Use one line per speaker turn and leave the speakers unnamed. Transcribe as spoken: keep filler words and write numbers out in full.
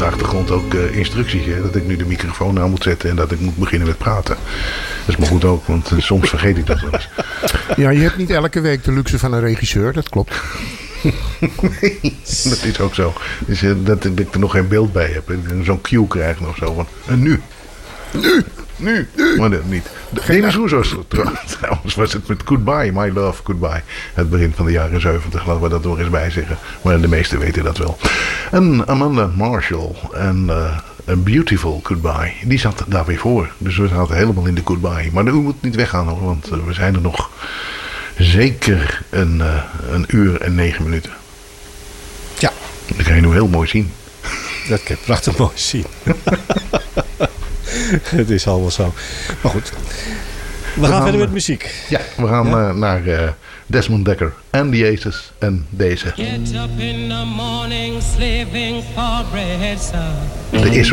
de achtergrond ook uh, instructies. Hè, dat ik nu de microfoon aan moet zetten en dat ik moet beginnen met praten. Dat is maar goed ook, want uh, soms vergeet ik dat wel eens.
Ja, je hebt niet elke week de luxe van een regisseur, dat klopt.
Nee, dat is ook zo. Dus, uh, dat ik er nog geen beeld bij heb. En zo'n cue krijg nog zo van, en nu? Nu! Nu, nu. Maar dat niet. Denis Roussos trouwens was het met Goodbye, My Love, Goodbye. Het begin van de jaren zeventig, laten we dat nog eens bij zeggen. Maar de meesten weten dat wel. En Amanda Marshall en uh, A Beautiful Goodbye, die zat daar weer voor. Dus we zaten helemaal in de Goodbye. Maar u moet niet weggaan hoor, want uh, we zijn er nog zeker een, uh, een uur en negen minuten.
Ja.
Dat kan je nu heel mooi zien.
Dat kan je prachtig mooi zien. Het is allemaal zo. Maar goed. We, we gaan, gaan verder met muziek.
Ja, we gaan ja? uh, naar uh, Desmond Dekker en The Aces en deze.
Get up in the morning, slaving for bread, son.
De Israel.